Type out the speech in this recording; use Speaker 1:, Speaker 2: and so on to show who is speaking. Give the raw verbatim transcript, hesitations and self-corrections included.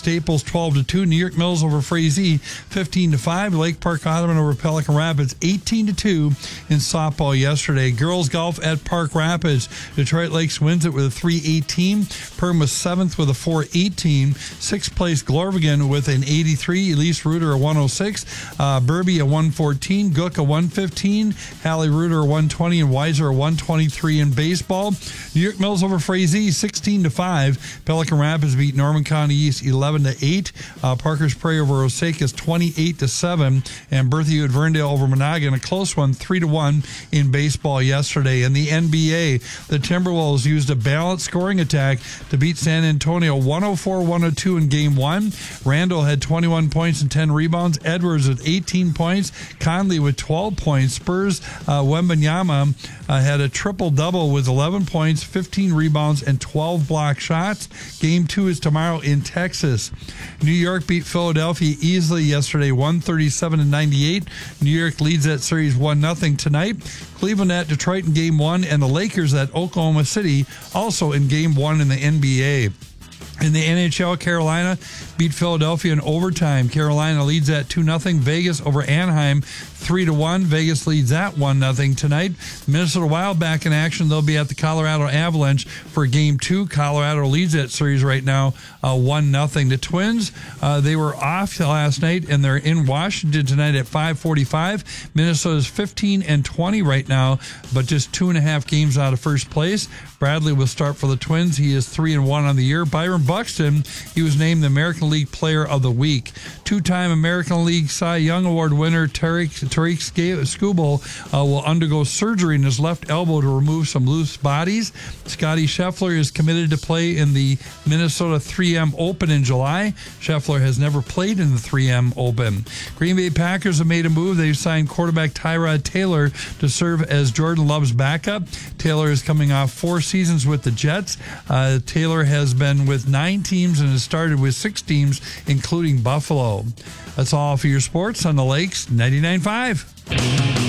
Speaker 1: Staples twelve to two. New York Mills over Frazee fifteen to five. Lake Park Ottoman over Pelican Rapids eighteen to two in softball yesterday. Girls golf at Park Rapids. Detroit Lakes wins it with a three eighteen. Perm was seventh with a four eighteen. Sixth place Glorvigan with an eighty-three. Elise Reuter a one oh six. Uh, Burby a one fourteen. Gook a one fifteen. Hallie Reuter a one twenty. And Weiser a one twenty-three in baseball. New York Mills over Frazee sixteen to five. Pelican Rapids beat Norman County East eleven to eight. Uh, Parker's Prairie over Osaka twenty-eight to seven. And Berthieu at Verndale over Monaghan, a close one, three to one in baseball yesterday. In the N B A, the Timberwolves used a balanced scoring attack to beat San Antonio one oh four one oh two in game one. Randall had twenty-one points and ten rebounds. Edwards with eighteen points. Conley with twelve points. Spurs uh, Wembanyama uh, had a triple-double with eleven points, fifteen rebounds, and twelve block shots. Game two is tomorrow in Texas. New York beat Philadelphia easily yesterday, one thirty-seven to ninety-eight. New York leads that series one nothing tonight. Cleveland at Detroit in game one, and the Lakers at Oklahoma City also in game one in the N B A. In the N H L, Carolina beat Philadelphia in overtime. Carolina leads at two nothing. Vegas over Anaheim three to one. Vegas leads at one nothing tonight. Minnesota Wild back in action. They'll be at the Colorado Avalanche for game two. Colorado leads that series right now uh, one nothing. The Twins, uh, they were off last night, and they're in Washington tonight at five forty-five. Minnesota's fifteen and twenty right now, but just two and a half games out of first place. Bradley will start for the Twins. He is three and one on the year. Byron Buxton, he was named the American League Player of the Week. Two-time American League Cy Young Award winner Tariq, Tariq Skubal uh, will undergo surgery in his left elbow to remove some loose bodies. Scotty Scheffler is committed to play in the Minnesota three M Open in July. Scheffler has never played in the three M Open. Green Bay Packers have made a move. They've signed quarterback Tyrod Taylor to serve as Jordan Love's backup. Taylor is coming off four seasons with the Jets. Uh, Taylor has been with nine teams and has started with six teams, including Buffalo. That's all for your sports on the Lakes ninety-nine point five.